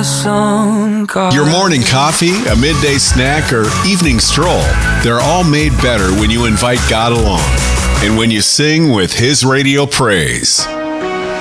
sun. Your morning coffee, a midday snack, or evening stroll, they're all made better when you invite God along and when you sing with His radio praise.